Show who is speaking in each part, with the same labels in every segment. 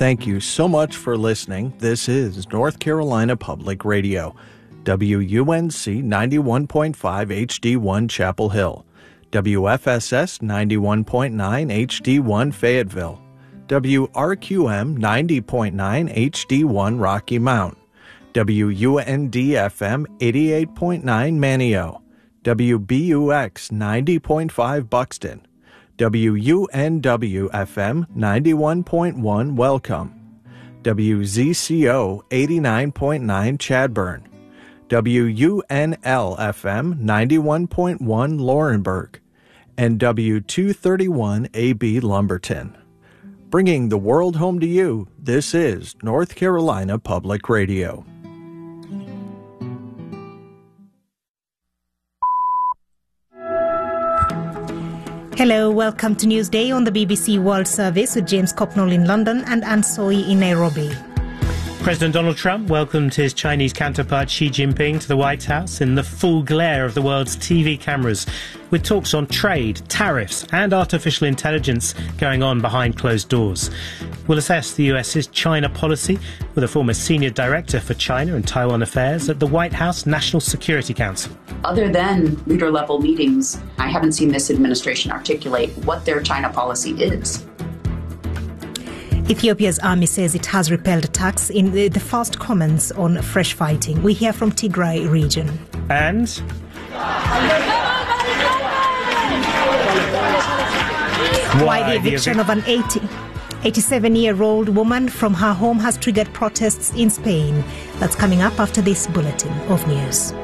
Speaker 1: Thank you so much for listening. This is North Carolina Public Radio, WUNC 91.5 HD1 Chapel Hill, WFSS 91.9 HD1 Fayetteville, WRQM 90.9 HD1 Rocky Mount, WUND-FM 88.9 Manio, WBUX 90.5 Buxton, WUNW-FM 91.1 Welcome, WZCO 89.9 Chadburn, WUNL-FM 91.1 Laurinburg, and W231AB Lumberton. Bringing the world home to you, this is North Carolina Public Radio.
Speaker 2: Hello, welcome to Newsday on the BBC World Service with James Copnall in London and Anne Soy in Nairobi.
Speaker 3: President Donald Trump welcomed his Chinese counterpart Xi Jinping to the White House in the full glare of the world's TV cameras, with talks on trade, tariffs and artificial intelligence going on behind closed doors. We'll assess the US's China policy with a former senior director for China and Taiwan affairs at the White House National Security Council.
Speaker 4: Other than leader-level meetings, I haven't seen this administration articulate what their China policy is.
Speaker 2: Ethiopia's army says it has repelled attacks in the first comments on fresh fighting. We hear from Tigray region.
Speaker 3: And
Speaker 2: why the eviction of an 87-year-old woman from her home has triggered protests in Spain. That's coming up after this bulletin of news.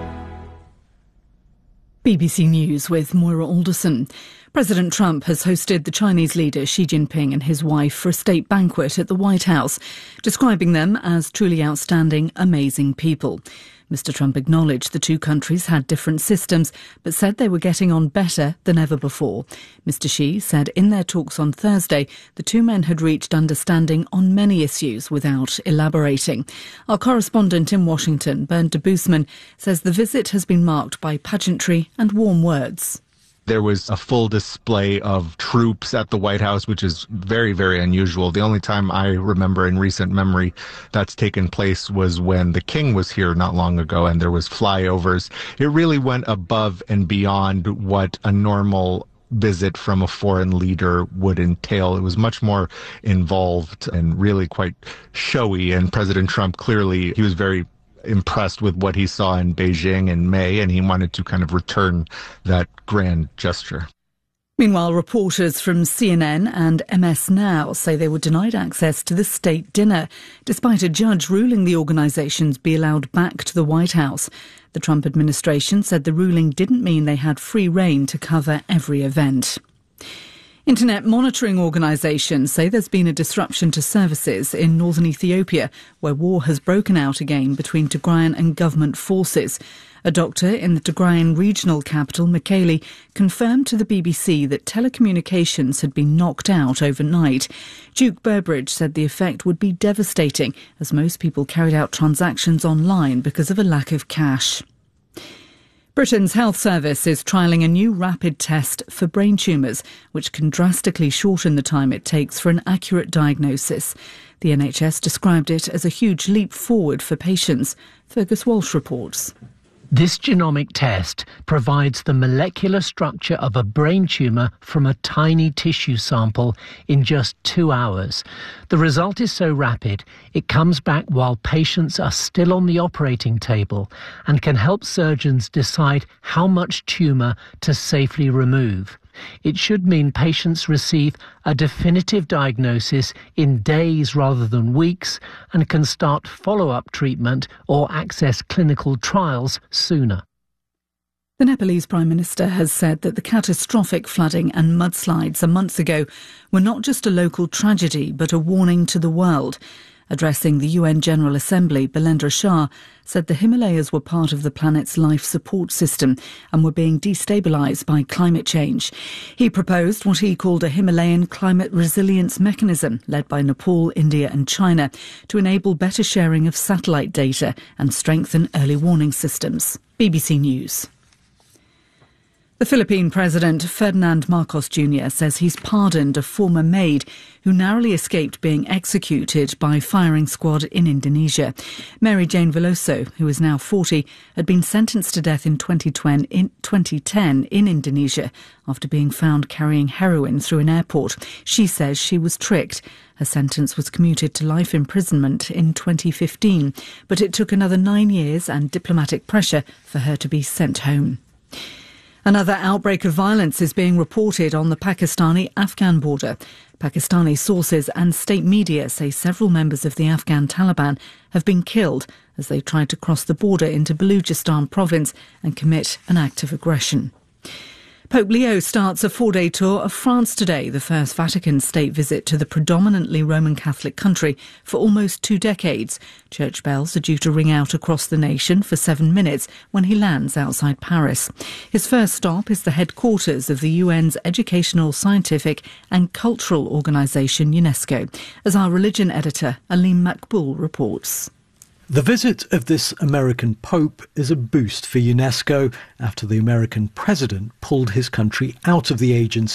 Speaker 5: BBC News with Moira Alderson. President Trump has hosted the Chinese leader Xi Jinping and his wife for a state banquet at the White House, describing them as truly outstanding, amazing people. Mr. Trump acknowledged the two countries had different systems, but said they were getting on better than ever before. Mr. Xi said in their talks on Thursday, the two men had reached understanding on many issues without elaborating. Our correspondent in Washington, Bernd de Boosman, says the visit has been marked by pageantry and warm words.
Speaker 6: There was a full display of troops at the White House, which is very, very unusual. The only time I remember in recent memory that's taken place was when the king was here not long ago and there was flyovers. It really went above and beyond what a normal visit from a foreign leader would entail. It was much more involved and really quite showy. And President Trump, clearly, he was very impressed with what he saw in Beijing in May, and he wanted to kind of return that grand gesture.
Speaker 5: Meanwhile, reporters from CNN and MS Now say they were denied access to the state dinner, despite a judge ruling the organisations be allowed back to the White House. The Trump administration said the ruling didn't mean they had free rein to cover every event. Internet monitoring organisations say there's been a disruption to services in northern Ethiopia, where war has broken out again between Tigrayan and government forces. A doctor in the Tigrayan regional capital, Mekele, confirmed to the BBC that telecommunications had been knocked out overnight. Duke Burbridge said the effect would be devastating, as most people carried out transactions online because of a lack of cash. Britain's Health Service is trialling a new rapid test for brain tumours, which can drastically shorten the time it takes for an accurate diagnosis. The NHS described it as a huge leap forward for patients. Fergus Walsh reports.
Speaker 7: This genomic test provides the molecular structure of a brain tumour from a tiny tissue sample in just 2 hours. The result is so rapid, it comes back while patients are still on the operating table and can help surgeons decide how much tumour to safely remove. It should mean patients receive a definitive diagnosis in days rather than weeks and can start follow-up treatment or access clinical trials sooner.
Speaker 5: The Nepalese Prime Minister has said that the catastrophic flooding and mudslides a month ago were not just a local tragedy but a warning to the world. Addressing the UN General Assembly, Bilendra Shah said the Himalayas were part of the planet's life support system and were being destabilised by climate change. He proposed what he called a Himalayan climate resilience mechanism led by Nepal, India and China to enable better sharing of satellite data and strengthen early warning systems. BBC News. The Philippine President, Ferdinand Marcos Jr., says he's pardoned a former maid who narrowly escaped being executed by firing squad in Indonesia. Mary Jane Veloso, who is now 40, had been sentenced to death in 2010 in Indonesia after being found carrying heroin through an airport. She says she was tricked. Her sentence was commuted to life imprisonment in 2015, but it took another 9 years and diplomatic pressure for her to be sent home. Another outbreak of violence is being reported on the Pakistani-Afghan border. Pakistani sources and state media say several members of the Afghan Taliban have been killed as they tried to cross the border into Balochistan province and commit an act of aggression. Pope Leo starts a 4-day tour of France today, the first Vatican state visit to the predominantly Roman Catholic country for almost 2 decades. Church bells are due to ring out across the nation for 7 minutes when he lands outside Paris. His first stop is the headquarters of the UN's Educational, Scientific and Cultural Organisation, UNESCO, as our religion editor Alim Makbul reports.
Speaker 8: The visit of this American Pope is a boost for UNESCO after the American president pulled his country out of the agency